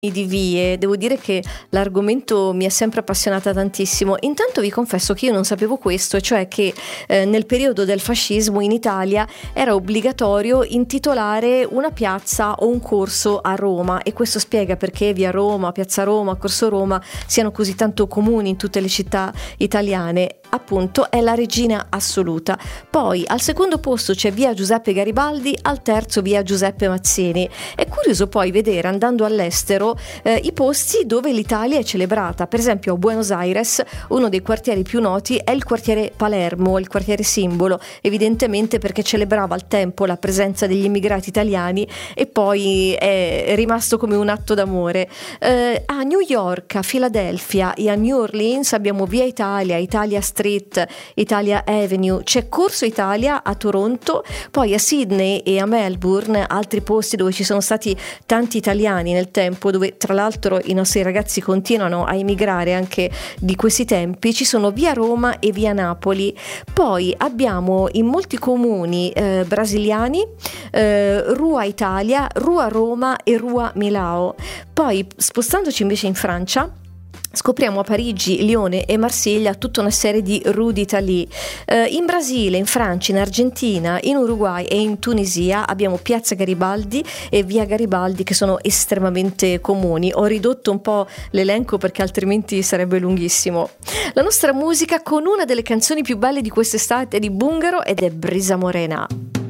Di vie, devo dire che l'argomento mi è sempre appassionata tantissimo. Intanto vi confesso che io non sapevo questo, cioè che nel periodo del fascismo in Italia era obbligatorio intitolare una piazza o un corso a Roma, e questo spiega perché via Roma, piazza Roma, corso Roma siano così tanto comuni in tutte le città italiane. Appunto è la regina assoluta. Poi al secondo posto c'è via Giuseppe Garibaldi, al terzo via Giuseppe Mazzini. È curioso poi vedere, andando all'estero, i posti dove l'Italia è celebrata. Per esempio a Buenos Aires uno dei quartieri più noti è il quartiere Palermo, il quartiere simbolo, evidentemente perché celebrava al tempo la presenza degli immigrati italiani e poi è rimasto come un atto d'amore. A New York, a Philadelphia e a New Orleans abbiamo via Italia, Italia Street, Italia Avenue, c'è Corso Italia a Toronto, poi a Sydney e a Melbourne, altri posti dove ci sono stati tanti italiani nel tempo, dove tra l'altro i nostri ragazzi continuano a emigrare anche di questi tempi, ci sono via Roma e via Napoli. Poi abbiamo in molti comuni brasiliani Rua Italia, Rua Roma e Rua Milao. Poi spostandoci invece in Francia scopriamo a Parigi, Lione e Marsiglia tutta una serie di Rue d'Italie. In Brasile, in Francia, in Argentina, in Uruguay e in Tunisia abbiamo Piazza Garibaldi e Via Garibaldi, che sono estremamente comuni. Ho ridotto un po' l'elenco perché altrimenti sarebbe lunghissimo. La nostra musica con una delle canzoni più belle di quest'estate è di Bungaro ed è Brisa Morena.